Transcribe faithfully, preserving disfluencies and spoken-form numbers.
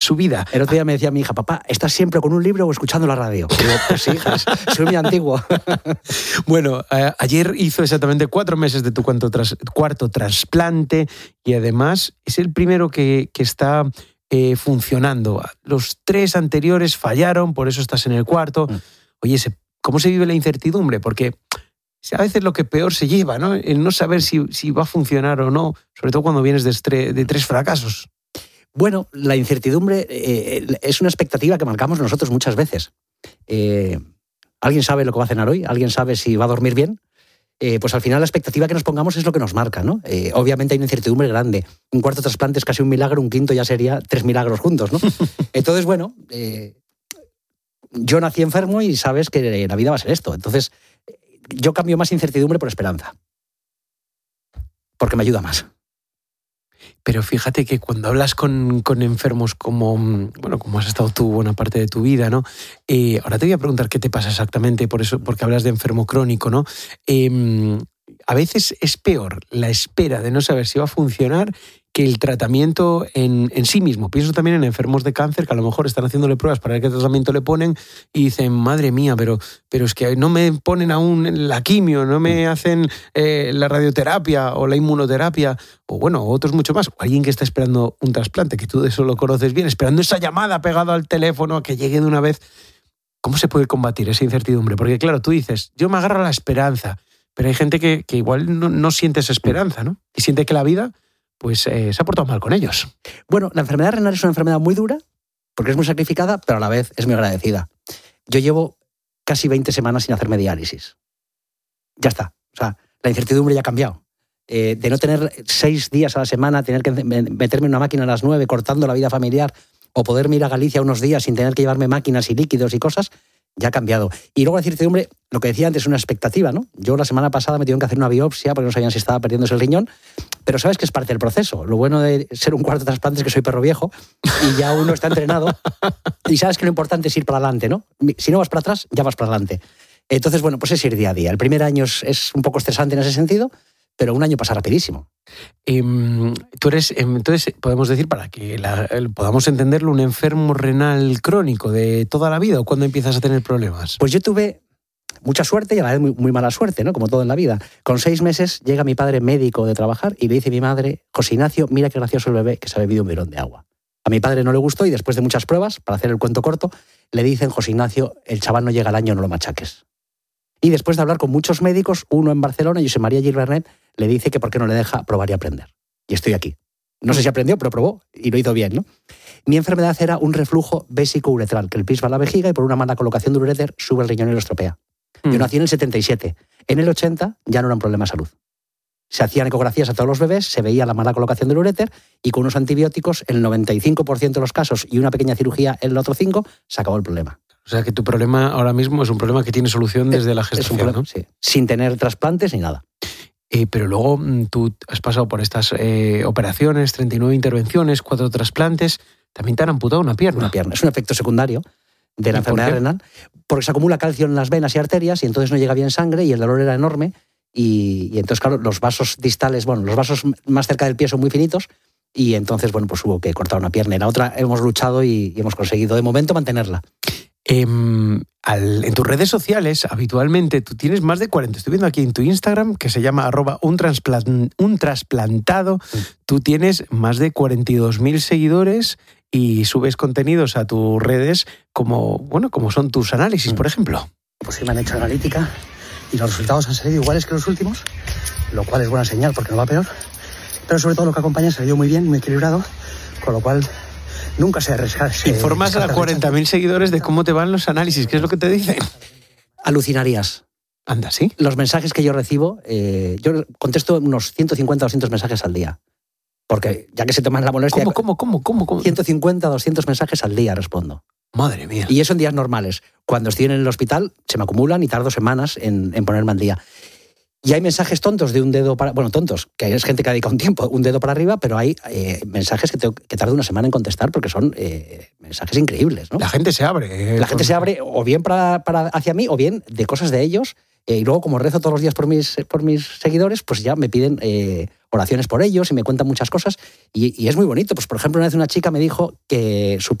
su vida. El otro día me decía mi hija, papá, ¿estás siempre con un libro o escuchando la radio? Y digo, pues sí, hija, soy muy antiguo. Bueno, eh, ayer hizo exactamente cuatro meses de tu cuarto, tras, cuarto trasplante y además es el primero que, que está eh, funcionando. Los tres anteriores fallaron, por eso estás en el cuarto. Mm. Oye, ¿cómo se vive la incertidumbre? Porque a veces lo que peor se lleva, ¿no? El no saber si, si va a funcionar o no, sobre todo cuando vienes de, estre- de tres fracasos. Bueno, la incertidumbre eh, es una expectativa que marcamos nosotros muchas veces. Eh, ¿Alguien sabe lo que va a cenar hoy? ¿Alguien sabe si va a dormir bien? Eh, pues al final la expectativa que nos pongamos es lo que nos marca, ¿no? Eh, obviamente hay una incertidumbre grande. Un cuarto trasplante es casi un milagro, un quinto ya sería tres milagros juntos, ¿no? Entonces, bueno, eh, yo nací enfermo y sabes que la vida va a ser esto. Entonces, yo cambio más incertidumbre por esperanza. Porque me ayuda más. Pero fíjate que cuando hablas con, con enfermos como, bueno, como has estado tú buena parte de tu vida, ¿no? Eh, ahora te voy a preguntar qué te pasa exactamente, por eso, porque hablas de enfermo crónico, ¿no? Eh, a veces es peor la espera de no saber si va a funcionar que el tratamiento en, en sí mismo. Pienso también en enfermos de cáncer que a lo mejor están haciéndole pruebas para ver qué tratamiento le ponen y dicen, madre mía, pero, pero es que no me ponen aún la quimio, no me hacen eh, la radioterapia o la inmunoterapia, o bueno, otros mucho más. O alguien que está esperando un trasplante, que tú de eso lo conoces bien, esperando esa llamada pegada al teléfono a que llegue de una vez. ¿Cómo se puede combatir esa incertidumbre? Porque claro, tú dices, yo me agarro a la esperanza, pero hay gente que, que igual no, no siente esa esperanza, ¿no? Y siente que la vida pues eh, se ha portado mal con ellos. Bueno, la enfermedad renal es una enfermedad muy dura, porque es muy sacrificada, pero a la vez es muy agradecida. Yo llevo casi veinte semanas sin hacerme diálisis. Ya está. O sea, la incertidumbre ya ha cambiado. Eh, de no tener seis días a la semana, tener que meterme en una máquina a las nueve, cortando la vida familiar, o poderme ir a Galicia unos días sin tener que llevarme máquinas y líquidos y cosas, ya ha cambiado. Y luego la incertidumbre, lo que decía antes, es una expectativa, ¿no? Yo la semana pasada me tuvieron que hacer una biopsia porque no sabían si estaba perdiéndose el riñón, pero sabes que es parte del proceso. Lo bueno de ser un cuarto trasplante es que soy perro viejo y ya uno está entrenado y sabes que lo importante es ir para adelante, ¿no? Si no vas para atrás, ya vas para adelante. Entonces, bueno, pues es ir día a día. El primer año es, es un poco estresante en ese sentido, pero un año pasa rapidísimo. Eh, tú eres, entonces, podemos decir, para que la, podamos entenderlo, un enfermo renal crónico de toda la vida, ¿o cuándo empiezas a tener problemas? Pues yo tuve mucha suerte y a la vez muy, muy mala suerte, ¿no? Como todo en la vida. Con seis meses llega mi padre médico de trabajar y le dice a mi madre, José Ignacio, mira qué gracioso el bebé que se ha bebido un bidón de agua. A mi padre no le gustó y después de muchas pruebas, para hacer el cuento corto, le dicen, José Ignacio, el chaval no llega al año, no lo machaques. Y después de hablar con muchos médicos, uno en Barcelona, Josep María Gilbernet, le dice que por qué no le deja probar y aprender. Y estoy aquí. No sé si aprendió, pero probó y lo hizo bien, ¿no? Mi enfermedad era un reflujo vésico-uretral, que el pis va a la vejiga y por una mala colocación del uréter sube el riñón y lo estropea. Mm. Yo nací en el setenta y siete. En el ochenta ya no era un problema de salud. Se hacían ecografías a todos los bebés, se veía la mala colocación del uréter y con unos antibióticos, en el noventa y cinco por ciento de los casos y una pequeña cirugía en el otro cinco por ciento, se acabó el problema. O sea que tu problema ahora mismo es un problema que tiene solución desde la gestación, es un problema, ¿no? Sí, sin tener trasplantes ni nada. Eh, pero luego tú has pasado por estas eh, operaciones, treinta y nueve intervenciones, cuatro trasplantes, también te han amputado una pierna. Una pierna. Es un efecto secundario de la enfermedad renal, porque se acumula calcio en las venas y arterias y entonces no llega bien sangre y el dolor era enorme y, y entonces, claro, los vasos distales, bueno, los vasos más cerca del pie son muy finitos y entonces, bueno, pues hubo que cortar una pierna. Y la otra hemos luchado y, y hemos conseguido de momento mantenerla. Eh, al, en tus redes sociales, habitualmente, tú tienes más de cuarenta. Estoy viendo aquí en tu Instagram, que se llama arroba un, trasplant, un trasplantado. Mm. Tú tienes más de cuarenta y dos mil seguidores y subes contenidos a tus redes como, bueno, como son tus análisis, mm. por ejemplo. Pues sí, me han hecho analítica y los resultados han salido iguales que los últimos, lo cual es buena señal porque no va peor. Pero sobre todo lo que acompaña ha salido muy bien, muy equilibrado, con lo cual nunca se arriesga. ¿Informas a cuarenta mil seguidores de cómo te van los análisis? ¿Qué es lo que te dicen? Alucinarías. Anda, ¿sí? Los mensajes que yo recibo, eh, yo contesto unos ciento cincuenta a doscientos mensajes al día. Porque ya que se toman la molestia... ¿Cómo, cómo, cómo, cómo, cómo? ciento cincuenta a doscientos mensajes al día respondo. Madre mía. Y eso en días normales. Cuando estoy en el hospital se me acumulan y tardo semanas en, en ponerme al día. Y hay mensajes tontos de un dedo para... Bueno, tontos, que es gente que ha dedicado un tiempo, un dedo para arriba, pero hay eh, mensajes que, te, que tardo una semana en contestar porque son eh, mensajes increíbles, ¿no? La gente se abre. Eh, La gente se abre o bien para, para hacia mí o bien de cosas de ellos Eh, y luego, como rezo todos los días por mis, por mis seguidores, pues ya me piden eh, oraciones por ellos y me cuentan muchas cosas. Y, y es muy bonito. Pues, por ejemplo, una vez una chica me dijo que su